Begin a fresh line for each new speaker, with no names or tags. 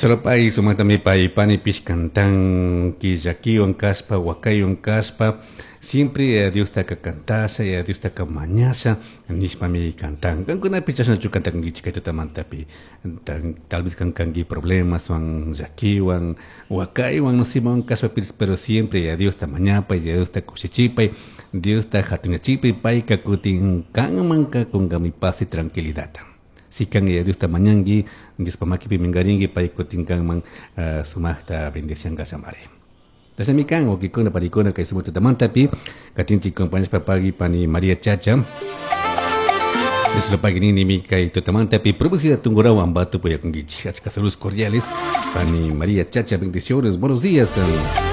Salopay sumatami paypani pishkantan killakiwan kaspa wakaywan kaspa siempre Dios taka cantasa y Dios taka mañasa nishpami cantan kankuna pichasnachu cantan gichikaytutamantapi tal vez kankangi problemas wan llakiwan wakaywan no siman kaspa pero siempre Dios ta mañapa y Dios ta kushichipay Dios ta hatuñachipay payka kutin kanmanka kungami paz y tranquilidad. Si kan Dios ta mañangi, Dios pamaki mingaringi pai kutingkang mang sumahta bendición kasamare. Entonces mi kan o kikona parikona kay sumuto tamantapi, katinchi compañeros papagi pani María Chacha. Es lo pagini ni mi kay totamantapi, producida tungurao ambato poya kungichi. Saludos cordiales, pani María Chacha, bendiciones, buenos días.